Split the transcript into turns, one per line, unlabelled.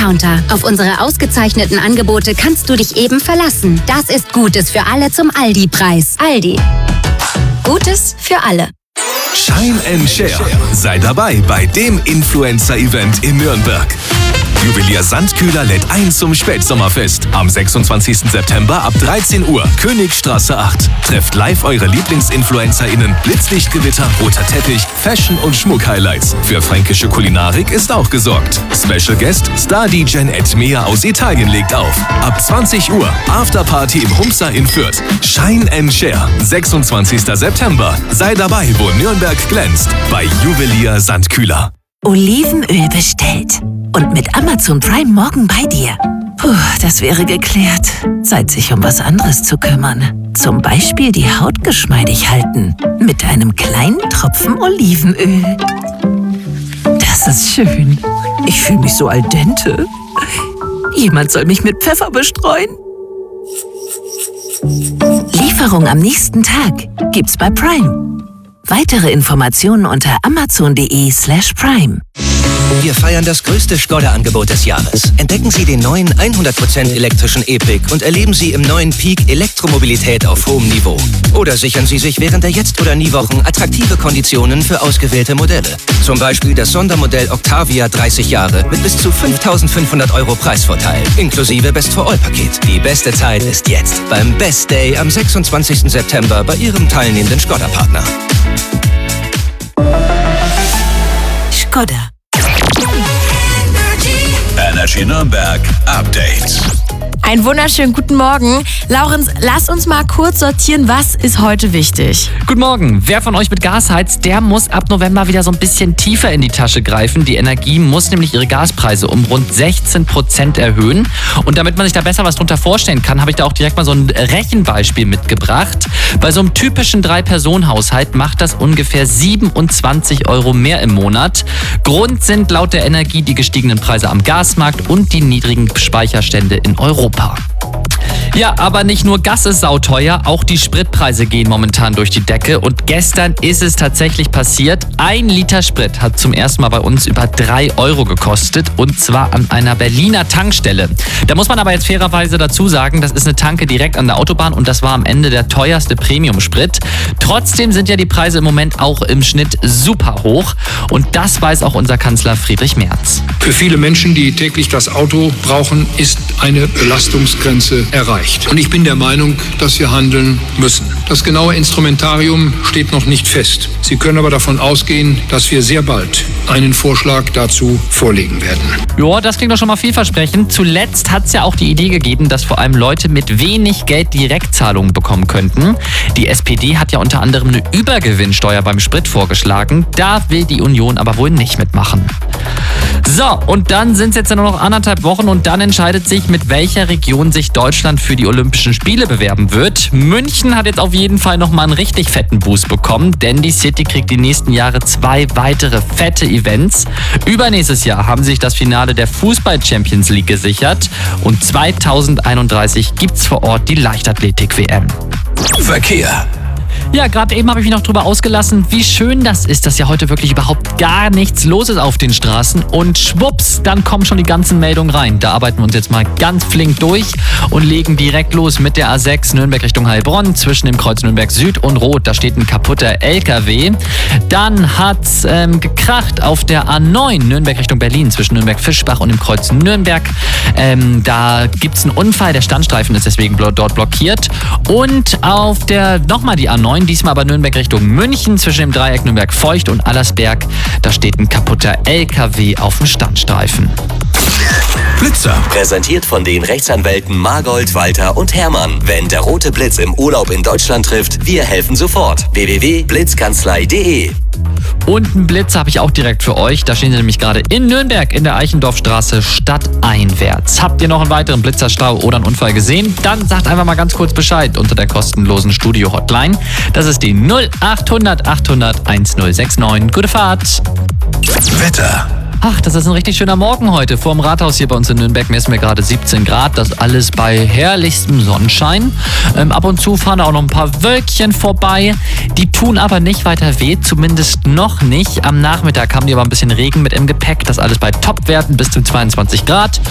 Discounter. Auf unsere ausgezeichneten Angebote kannst du dich eben verlassen. Das ist Gutes für alle zum Aldi-Preis. Aldi. Gutes für alle.
Shine and Share. Sei dabei bei dem Influencer-Event in Nürnberg. Juwelier Sandkühler lädt ein zum Spätsommerfest. Am 26. September ab 13 Uhr, Königstraße 8. Trefft live eure LieblingsinfluencerInnen, Blitzlichtgewitter, roter Teppich, Fashion- und Schmuck-Highlights. Für fränkische Kulinarik ist auch gesorgt. Special Guest Star-DJ Edmea aus Italien legt auf. Ab 20 Uhr, Afterparty im Humsa in Fürth. Shine and Share, 26. September. Sei dabei, wo Nürnberg glänzt. Bei Juwelier Sandkühler.
Olivenöl bestellt. Und mit Amazon Prime morgen bei dir. Puh, das wäre geklärt. Zeit, sich um was anderes zu kümmern. Zum Beispiel die Haut geschmeidig halten. Mit einem kleinen Tropfen Olivenöl. Das ist schön. Ich fühle mich so al dente. Jemand soll mich mit Pfeffer bestreuen. Lieferung am nächsten Tag gibt's bei Prime. Weitere Informationen unter amazon.de/prime.
Wir feiern das größte Skoda-Angebot des Jahres. Entdecken Sie den neuen 100% elektrischen E-Pick und erleben Sie im neuen Peak Elektromobilität auf hohem Niveau. Oder sichern Sie sich während der Jetzt- oder Nie-Wochen attraktive Konditionen für ausgewählte Modelle. Zum Beispiel das Sondermodell Octavia 30 Jahre mit bis zu 5.500 € Preisvorteil, inklusive Best-for-All-Paket. Die beste Zeit ist jetzt beim Best Day am 26. September bei Ihrem teilnehmenden Skoda-Partner.
Skoda.
Energy Nürnberg Update.
Einen wunderschönen guten Morgen. Laurenz, lass uns mal kurz sortieren, was ist heute wichtig?
Guten Morgen. Wer von euch mit Gas heizt, der muss ab November wieder so ein bisschen tiefer in die Tasche greifen. Die Energie muss nämlich ihre Gaspreise um rund 16% erhöhen. Und damit man sich da besser was drunter vorstellen kann, habe ich da auch direkt mal so ein Rechenbeispiel mitgebracht. Bei so einem typischen 3-Personen-Haushalt macht das ungefähr 27 € mehr im Monat. Grund sind laut der Energie die gestiegenen Preise am Gasmarkt und die niedrigen Speicherstände in Europa. Ja, aber nicht nur Gas ist sauteuer, auch die Spritpreise gehen momentan durch die Decke. Und gestern ist es tatsächlich passiert. 1 Liter Sprit hat zum ersten Mal bei uns über 3 € gekostet. Und zwar an einer Berliner Tankstelle. Da muss man aber jetzt fairerweise dazu sagen, das ist eine Tanke direkt an der Autobahn und das war am Ende der teuerste Premium-Sprit. Trotzdem sind ja die Preise im Moment auch im Schnitt super hoch. Und das weiß auch unser Kanzler Friedrich Merz.
Für viele Menschen, die täglich das Auto brauchen, ist eine Belastungsgrenze erreicht. Und ich bin der Meinung, dass wir handeln müssen. Das genaue Instrumentarium steht noch nicht fest. Sie können aber davon ausgehen, dass wir sehr bald einen Vorschlag dazu vorlegen werden.
Ja, das klingt doch schon mal vielversprechend. Zuletzt hat es ja auch die Idee gegeben, dass vor allem Leute mit wenig Geld Direktzahlungen bekommen könnten. Die SPD hat ja unter anderem eine Übergewinnsteuer beim Sprit vorgeschlagen. Da will die Union aber wohl nicht mitmachen. So, und dann sind es jetzt nur noch 1,5 Wochen und dann entscheidet sich, mit welcher Region sich Deutschland für die Olympischen Spiele bewerben wird. München hat jetzt auf jeden Fall nochmal einen richtig fetten Boost bekommen, denn die City kriegt die nächsten Jahre 2 weitere fette Events. Übernächstes Jahr haben sich das Finale der Fußball-Champions League gesichert und 2031 gibt's vor Ort die Leichtathletik-WM.
Verkehr.
Ja, gerade eben habe ich mich noch drüber ausgelassen, wie schön das ist, dass ja heute wirklich überhaupt gar nichts los ist auf den Straßen. Und schwupps, dann kommen schon die ganzen Meldungen rein. Da arbeiten wir uns jetzt mal ganz flink durch und legen direkt los mit der A6 Nürnberg Richtung Heilbronn zwischen dem Kreuz Nürnberg Süd und Rot. Da steht ein kaputter LKW. Dann hat's gekracht auf der A9 Nürnberg Richtung Berlin zwischen Nürnberg-Fischbach und dem Kreuz Nürnberg. Da gibt's einen Unfall, der Standstreifen ist deswegen dort blockiert. Und auf der nochmal die A9, diesmal aber Nürnberg Richtung München zwischen dem Dreieck Nürnberg-Feucht und Allersberg. Da steht ein kaputter LKW auf dem Standstreifen.
Blitzer.
Präsentiert von den Rechtsanwälten Margold, Walter und Hermann. Wenn der rote Blitz im Urlaub in Deutschland trifft, wir helfen sofort. www.blitzkanzlei.de.
Und einen Blitz habe ich auch direkt für euch. Da stehen sie nämlich gerade in Nürnberg in der Eichendorffstraße stadteinwärts. Habt ihr noch einen weiteren Blitzerstau oder einen Unfall gesehen? Dann sagt einfach mal ganz kurz Bescheid unter der kostenlosen Studio-Hotline. Das ist die 0800 800 1069. Gute Fahrt!
Wetter.
Ach, das ist ein richtig schöner Morgen heute. Vor dem Rathaus hier bei uns in Nürnberg messen wir gerade 17 Grad. Das alles bei herrlichstem Sonnenschein. Ab und zu fahren auch noch ein paar Wölkchen vorbei. Die tun aber nicht weiter weh, zumindest noch nicht. Am Nachmittag haben die aber ein bisschen Regen mit im Gepäck. Das alles bei Topwerten bis zu 22 Grad.